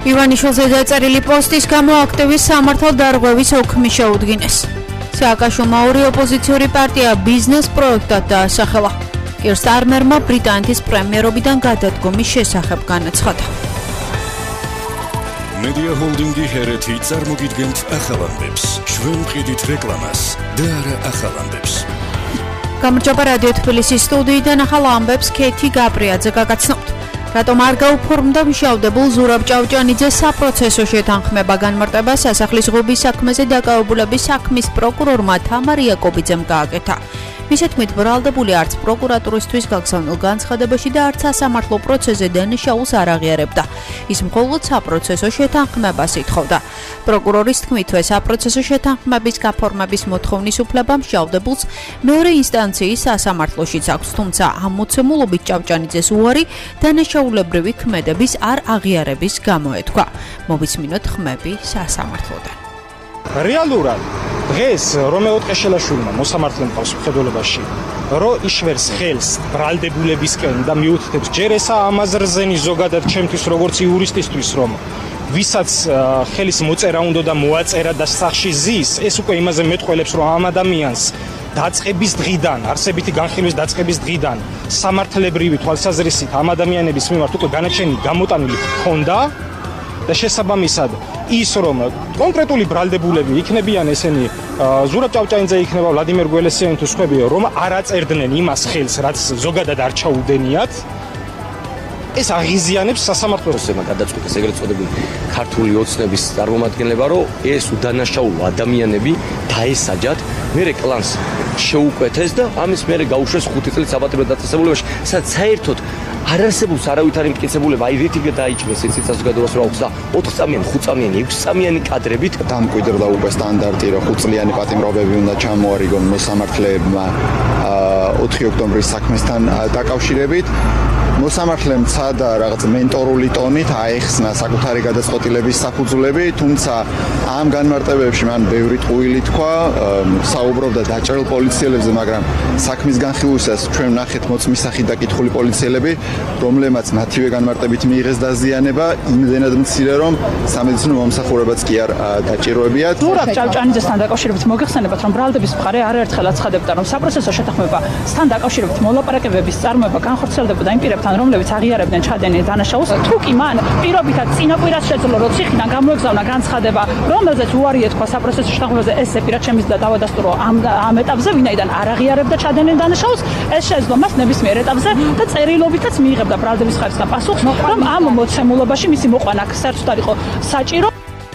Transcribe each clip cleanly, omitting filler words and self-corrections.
ივანიშვილზე დაწერილი პოსტის გამო აქტივის სამართალ დარღვევის ოქმი შეუდგინეს. სააკაშვილმა ორი ოპოზიციური პარტია ბიზნეს პროექტად დაასახელა. კირ სტარმერმა ბრიტანეთის პრემიერობიდან გადადგომის შესახებ განაცხადა. Media Holding-ი ჰერეთი წარმოგიდგენთ ახალ ამბებს. ჩვენ ვყიდით რეკლამას და არა ახალ ამბებს. გამარჯობა რადიო თბილისის სტუდიიდან ახალ ამბებს ქეთი გაბრიაძე გაგაცნობთ. რატომ არ გაუფორმდა მშავდებულ ზურაბ ჭავჭანიძეს საპროცესო შეთანხმება განმარტება სასახლის ღობის საქმეზე დაკავებულების საქმის პროკურორმა თამარ იაკობიძემ გააკეთა. მისით თქმით, ბრალდებული არც პროკურატურისთვის გაგზავნილ განცხადებაში და არც სასამართლო პროცესზე დანაშაულს არ აღიარებდა. ის მხოლოდ საპროცესო შეთანხმებას ითხოვდა. პროკურორის თქმითვე, საპროცესო შეთანხმების გაფორმების მოთხოვნის უფლება მშავდებულს მეორე ინსტანციის სასამართლოშიც აქვს, თუმცა ამ მოცემულობით ჭავჭანიძეს უარი დანაშაულებრივი ქმედების არ აღიარების გამო ეთქვა. მოვისმინოთ ხმები სასამართლოდან. რეალურად დღეს რომეო ტყეშელაშვილმა მოსამართლემ ყავს მხედველობაში, რომ იშვერს ხელს ბრალდებულებისკენ და მიუთითებს ჯერ ესა ამაზრზენი ზოგადად ჩემთვის როგორც იურისტისთვის, რომ ვისაც ხელის მოწერა უნდა და მოაწერა და სახში ზის, ეს უკვე იმაზე მეტყველებს, რომ ამ ადამიანს დაწყების დღიდან, არსებითი განხილვის დაწყების დღიდან სამართლებრივი თვალსაზრისით ამ ადამიანების მიმართ უკვე განაჩენი გამოტანილი ჰქონდა და შესაბამისად ის რომ კონკრეტული ბრალდებულები იქნებიან ესენი ზურაბ ჭავჭანიძე იქნება ვლადიმერ გველესიანი თუ სხვები რომ არ აწერდნენ იმას ხელს რაც ზოგადად არ ჩაუდენიათ ეს აღიზიანებს სასამართლოს გადაწყვეტეს ეგრეთ წოდებული ქართული ოცნების წარმომადგენლება რომ ეს უდანაშაულო ადამიანები დაესაჯათ მერე კლანს შეუკვეთეს და ამის მერე გაუშვეს 5 წლის საპატიმრო დაწესებულებაში სადაც საერთოდ არ არსებობს არავითარი მტკიცებულება აი რითი დაიჭრეს ეს საზოგადოებას რო აქვს და 4 წამიანი 5 წამიანი 6 წამიანი კადრებით დამკვიდრდა უკვე სტანდარტი რომ 5 წლიანი პატიმრობები უნდა ჩამოარიგონ მოსამართლეებმა 4 ოქტომბრის საქმესთან დაკავშირებით მოსამართლემ ცადა რაღაც მენტორული ტონით აეხსნა საკუთარი გადაწყვეტილების საფუძვლები, თუმცა ამ განმარტებებში მან ბევრი ტყუილი თქვა, საუბრობდა დაჭრილ პოლიციელებზე, მაგრამ საქმის განხილვისას ჩვენ ვნახეთ მოწმისახით დაკითხული პოლიციელები, რომლებმაც მათივე განმარტებით მიიღეს დაზიანება, იმდენად მცირე, რომ სამედიცინო მომსახურებაც კი არ დაჭიროებიათ. ზურაბ ჭავჭანიძესთან დაკავშირებით მოგეხსენებათ, რომ ბრალდების მხარე არაერთხელ აცხადებდა, რომ საპროცესო შეთანხმებასთან დაკავშირებით მოლაპარაკებების წარმოება განხორციელდებოდა იმ პირებთან, რომლებიც აღიარებდნენ ჩადენილ დანაშაულს. თუ კი მან პირობითად წინაპირად შეძლო, რომ ციხიდან გამოეგზავნა განცხადება, რომელზეც უარი ეთქვა საპროცესო შეთანხმებაზე, ეს პირად შემიძლია დავადასტურო ამ ეტაპზე, ვინაიდან არ აღიარებდა ჩადენილ დანაშაულს, ეს შეეძლო მას ნებისმიერ ეტაპზე და წერილობითაც მიიღებდა ბრალდების ხარისხთან პასუხს, რომ ამ მოცემულობაში მისი მოყვანა საერთოდ არ იყო საჭირო.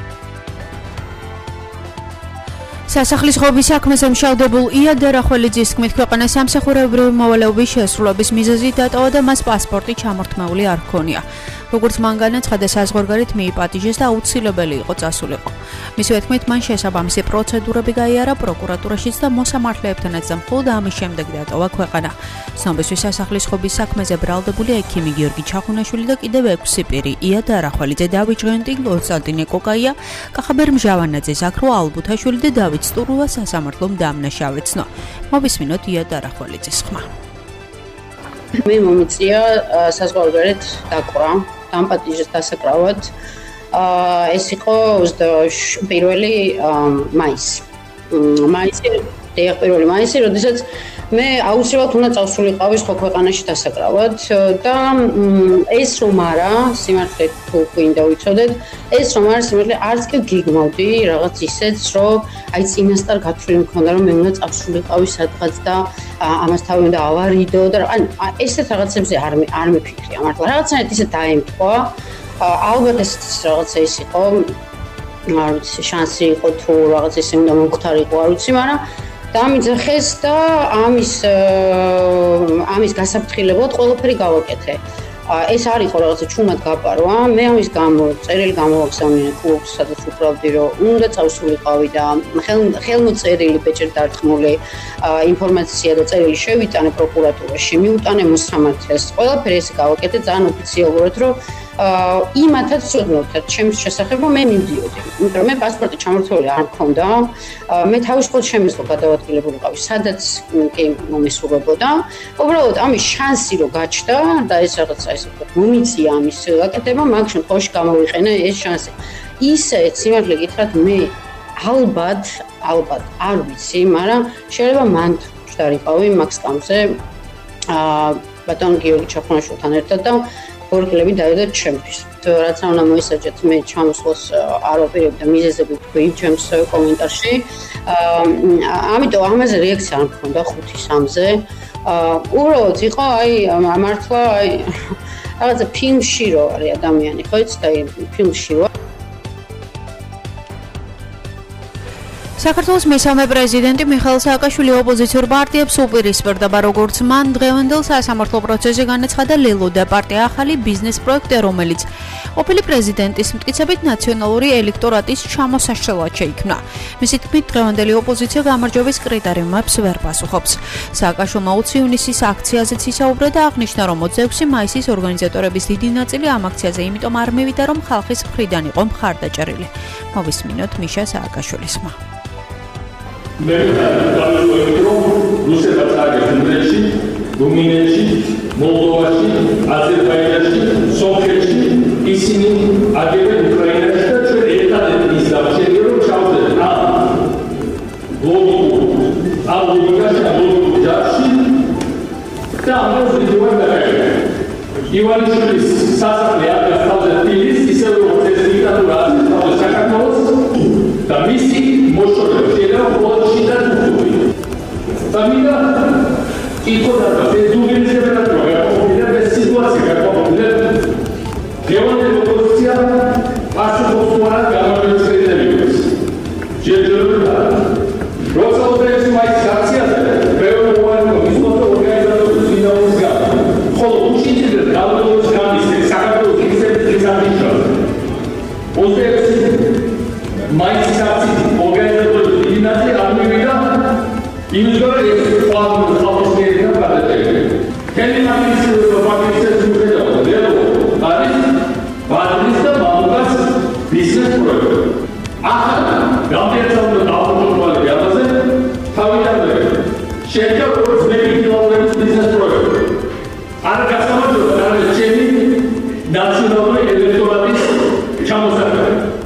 სასახლის ღობის საქმეზე მშავდებულ იად ერახველიძის თქმით, ქვეყანას სამსახურებრივი მოვალეობის შესრულების მიზეზი დატოვა და მას პასპორტი ჩამორთმეული არ ჰქონია. როგორც მან განაცხადა, საზღვარგარეთ მიიპატიჟეს და აუცილებელი იყო წასულიყო. მისივე თქმით, მან შესაბამისი პროცედურები გაიარა პროკურატურაშიც და მოსამართლეებთანაც და მხოლოდ ამის შემდეგ დატოვა ქვეყანა. ცნობისთვის სასახლის ღობის საქმეზე ბრალდებული ექიმი გიორგი ჩახუნაშვილი და კიდევ 6 პირი იად ერახველიძე, დავით ჟღენტი, კონსტანტინე კოკაია, კახაბერ მჟავანაძე, ზაქრო ალბუთაშვილი და დავით სტურუა სასამართლომ დამნაშავეცნო. მოვისმინოთ იად ერახველიძის ხმა. მე მომიწია საზღვარგარეთ დაკვრა, დამპატიჟეს დასაკრავად. ეს იყო 1 მაისი. პირველი მაისი, როდესაც მე აუცილებლად უნდა წავსულიყავი სხვა ქვეყანაში დასაკრავად და ეს რომ არა, სიმართლე თუ გვინდა ვიცოდეთ, ეს რომ არა სიმართლე არც კი გიგმავდი რაღაც ისეც, რომ აი წინასწარ გათვლილი მქონდა, რომ მე უნდა წავსულიყავი სადღაც და ამას თავი უნდა ავარიდო და ანუ ესეთ რაღაცებზე არ მიფიქრია მართლა. რაღაცნაირად ისე დაემთხვა. ალბათ ეს რაღაცა ის იყო, არ ვიცი, შანსი იყო თუ რაღაც ისე უნდა მომختارიყო, არ ვიცი, მაგრამ დამიძახეს და ამის გასაფრთხილებლად ყველაფერი გავაკეთე. ეს არ იყო რაღაცა ჩუმად გაპარვა. მე ამის გამო წერილი გამოვაგზავნე კლუბს, სადაც უბრალოდ რომ უნდა წავსულიყავი და ხელმოწერილი ბეჭერ დარტყმული ინფორმაცია და წერილი შევიტანე პროკურატურაში, მიუტანე მოსამართლეს. ყველაფერი ეს გავაკეთე ძალიან ოფიციალურად, რომ იმათაც ვცოდნოდათ ჩემს შესახებ, რომ მე მივდიოდი. იმიტომ რომ მე პასპორტი ჩამორთმეული არ მქონდა. მე თავისუფლად შემიძლია გადავადგილებულიყავი, სადაც კი მომისურვებოდა. უბრალოდ ამის შანსი რო გაჩნდა და ეს რაღაცა ესე ვთქვათ, მომიწია ამის გაკეთება, მაგ შემთხვევაში გამოვიყენე ეს შანსი. ისეც სიმართლე გითხრათ, მე ალბათ არ ვიცი, მაგრამ შეიძლება მან ვშდარიყავი მაგ სკამზე ბატონ გიორგი ჩაფონაშვილთან ერთად და ორგლები დავიდეთ ჩემთვის. რაც უნდა მოისაჯეთ, მე ჩამოსვლას არ ვაპირებ და მიზეზები თქვი ჩემს კომენტარში. ამიტომ ამაზე რეაქცია არ მქონდა 5-3-ზე. უბრალოდ იყო მართლა რაღაცა ფილმში რო არის ადამიანი, ხო იცით, ფილმში რო საქართველოს მესამე პრეზიდენტი მიხეილ სააკაშვილი ოპოზიციურ პარტიებს უპირისპირდა, როგორც მან დღევანდელ სასამართლო პროცესში განაცხადა ლელოდა პარტია ახალი ბიზნეს პროექტი, რომელიც ყოფილი პრეზიდენტის მტკიცებით ნაციონალური ელექტორატის ჩამოსაშლელად შეიქმნა. მისი თქმით, დღევანდელი ოპოზიცია გამარჯვების კრიტერიუმებს ვერ პასუხობს. სააკაშვილმა 20 ივნისის აქციაზეც ისაუბრა და აღნიშნა, რომ 26 მაისის ორგანიზატორების დიდი ნაწილი ამ აქციაზე იმიტომ არ მივიდა, რომ ხალხის მხრიდან იყო მხარდაჭერილი. მოვისმინოთ მიშა სააკაშვილისმა. მე დავიწყე რომ რუსეთს აგებს უნგრეთში, რუმინეთში, მოლდოვაში, აზერბაიჯანში, სომხეთში ისინი აგებენ უკრაინაში და ჩვენ ერთადერთი ის გავჩერდით რომ ჩავდეთ ლოგიკურ ჯარში და ამას ვიდეოები დაგვიგებთ. ივანიშვილის სასახლე არის თავზე თბილის, ისევე როგორც ეს დიქტატურა არის თავზე საქართველოს და მისი მოშორება შეიძლება პოლონში და თურქეთში. და მინდა ითხოვდა ეს დუგინიზება პროგრამა და სიტუაცია გაყოფილია. გეონდელი ოპოზიცია პასუხობს უარა გამარჯვების კრიტერიუმებს. შეიძლება როცა უძებს მაის აქციაზე ბევრი უარი მისმოწმე ორგანიზატორების დინამოს გაბა. ხოლო უშინდელი გამარჯვების გამისე საქართველოს ისეთი აღნიშნავს. 26 მაისის აქციის ორგანიზატორების დიდი ნაწილი არ მივიდა იმის გამო ეს პლატფორმის ხალხოსნიერია გადაჭერილი. თელემატიკის პროპაგანდის უხედავ ლელო არის ბადრის და მამუკას ბიზნეს პროექტი. ახლა გამდიერთებული დაავადებული ამაზე თავიდანვე შედგა როგორც მეკითხველების ბიზნეს პროექტი. არ გასამართლებლად არის ჩემი ნაციონალური ელექტორატის ჩამოსაყრელი.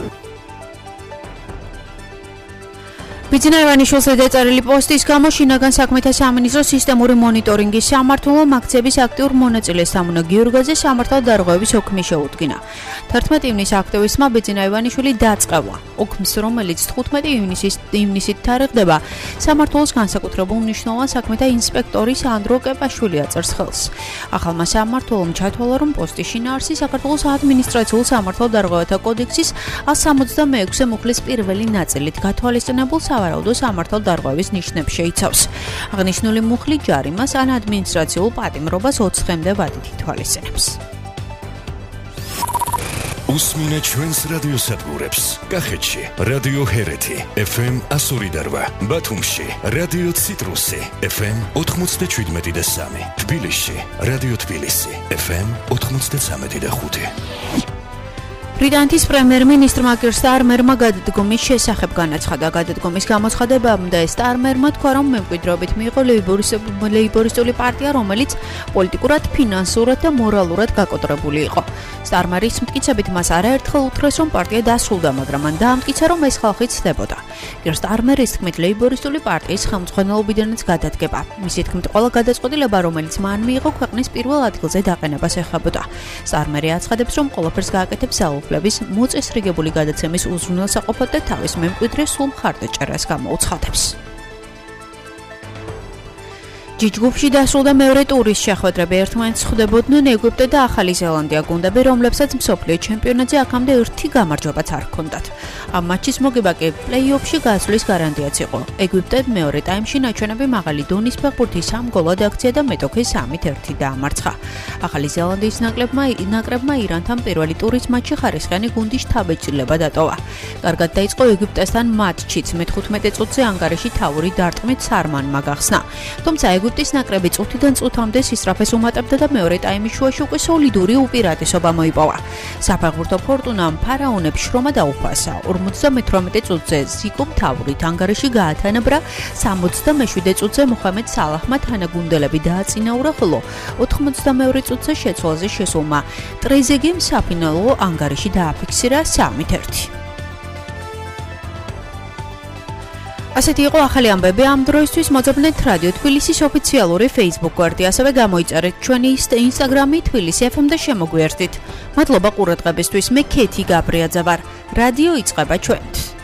ბიძინა ივანიშვილს დაწერილი პოსტის გამო შინაგან საქმეთა სამინისტროს სისტემური მონიტორინგის სამმართველომ აქციების აქტიურ მონაწილეს სამუნა გიორგაძე სამართალ დარღვევების ოქმი შეუდგინა. 11 ივნისს აქტივისტმა ბიძინა ივანიშვილი დაწყევლა. ოქმს, რომელიც 15 ივნისით თარიღდება, სამმართველოს განსაკუთრებულ მნიშვნელოვან საქმეთა ინსპექტორის ანდრო კეპაშვილი აწერს ხელს. ახალმა სამმართველომ ჩათვალა, რომ პოსტის შინაარსი საქართველოს ადმინისტრაციულ სამართალ დარღვევათა კოდექსის 166 მუხლის პირველი ნაწილით გათვალისწინებულ სავარაუდო სამართალ დარღვევის ნიშნებს შეიცავს. აღნიშნული მუხლი ჯარიმას ან ადმინისტრაციულ პატიმრობას 20 დღემდე ვადით ითვალისწინებს. უსმინეთ ჩვენს რადიოსადგურებს. კახეთში რადიო ჰერეთი FM 102.8, ბათუმში რადიო ციტრუსი FM 97.3, თბილისში რადიო თბილისი FM 93.5. ბრიტანეთის პრემიერ-მინისტრმა კირ სტარმერმა გადადგომის შესახებ განაცხადა. გადადგომის გამოცხადებამდე სტარმერმა თქვა, რომ მემკვიდრეობით მიიღო ლეიბორისტული პარტია, რომელიც პოლიტიკურად, ფინანსურად და მორალურად გაკოტრებული იყო. სტარმერის მტკიცებით მას არაერთხელ უთხრეს, რომ პარტია დასრულდა, მაგრამ მან დაამტკიცა, რომ ეს ხალხი ცდებოდა. კირ სტარმერის თქმით, ლეიბორისტული პარტიის ხელმძღვანელობიდანაც გადადგება. მისი თქმით, ყველა გადაწყვეტილება, რომელიც მან მიიღო, ქვეყნის პირველ ადგილზე დაყენებას ეხებოდა. სტარმერი აცხადებს, რომ ყველაფერს გააკეთებს ძალაუფლების მოწესრიგებული გადაცემის უზრუნველსაყოფად და თავის მემკვიდრეს სულ მხარდაჭერას გამოუცხადებს. ჯიჯგუფში დასრულდა მეორე ტურის შეხვედრები. ერთმანეთს ხვდებოდნენ ეგვიპტე და ახალი ზელანდია გუნდები, რომლებსაც მსოფლიო ჩემპიონატზე აქამდე ერთი გამარჯვებაც არ ჰქონდათ. ამ მატჩის მოგება კი პლეი-ოფში გასვლის გარანტიაც იყო. ეგვიპტე მეორე ტაიმში ნაჩვენები მაღალი დონის ფეხბურთი 3 გოლად აქცია და მეტოქე 3-1 დაამარცხა. ახალი ზელანდიის ნაკრებმა ირანთან პირველი ტურის მატჩი ხარისხიანი გუნდის შთაბეჭდილება დატოვა. კარგად დაიწყო ეგვიპტესთან მატჩიც. მე-15 წუთზე ანგარიში თავური დარტყმით სარმანმა გახსნა. თუმცა ეგვიპტის ნაკრები წუთიდან წუთამდე სისწრაფეს უმატებდა და მეორე ტაიმის შუაში უკვე სოლიდური უპირატესობა მოიპოვა. საფეხბურთო ფორტუნამ ფარაონებს შრომა დაუფასა. 58 წუთზე ზიკო მთავრით ანგარიში გაათანაბრა, 77 წუთზე მოხამედ სალაჰმა თანაგუნდელები დააწინაურა, ხოლო 82 წუთზე შეცვალზე შესულმა ტრეზეგემ საფინალო ანგარიში დააფიქსირა 3-1. ასეთი იყო ახალი ამბები ამ დროისთვის. მოძებნეთ რადიო თბილისის ოფიციალური Facebook გვერდი, ასევე გამოიწერეთ ჩვენი Instagram-ი თბილისი FM და შემოგვიერთდით. მადლობა ყურადღებისთვის. მე ქეთი გაბრიაძე ვარ. რადიო იწყება ჩვენთვის.